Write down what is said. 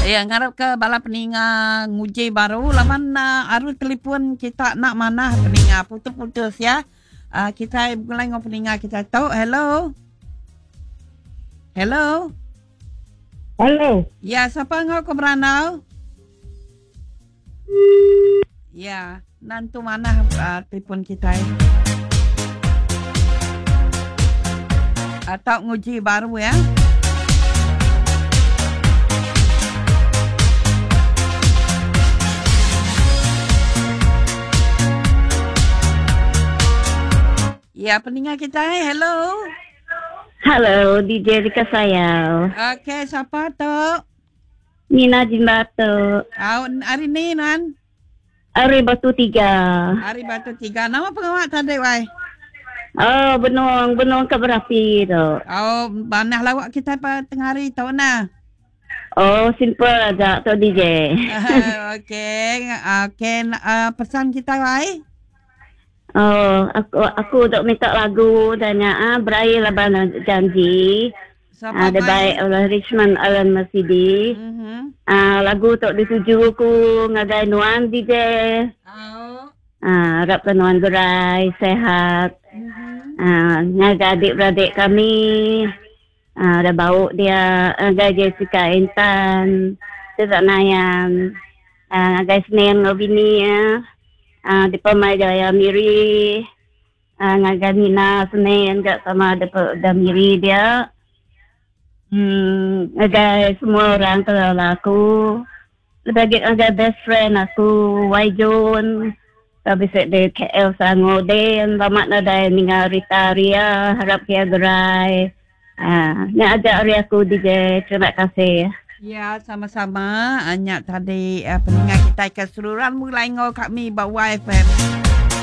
Ya, ngarap ke bala peninga nguji baru. Laman arus telefon kita nak mana peninga. Putus-putus ya. Kita mulai ngau peninga kita tahu. Hello. Hello. Halo. Ya, siapa ngau ke Beranau? Ya, nantu mana telefon kita ya. Atau nguji baru ya. Ya, pendengar kita, hello. Halo, DJ Rika Sayau. Okey, siapa tu? Nina Jimbato. Hari ni, Nan? Hari Batu 3. Hari Batu 3. Nama pengawak tadi, Wai? Oh, benung keberapi tu. Oh, banah lawak kita pada tengah hari tahu nah. Oh, simple aja tu DJ. Okey, pesan kita, Wai? Oh, aku tak minta lagu tanya berai laban janji. Ada baik oleh Richmond Alan Masidi. Lagu tak dituju ku ngagai nuan DJ. Harap nuan gerai sehat. Ngagai adik-beradik kami. Ada bau dia ngagai Jessica Intan. Tidak nayan. Ngagai Senin ngobini ya. Di Pemajaya Miri. Ngagai Nina Senin kat sama ada Miri dia. Ngagai semua orang kenal aku. Lebih ngagai best friend aku, Waijon. Habis di KL Sangoden, lama nadai ninga Rita Ria, harap dia gerai. Ni ajak hari aku DJ, terima kasih. Ya, sama-sama. Anyak tadi pendengar kita keseluruhan mulai ngau kami bawa FM.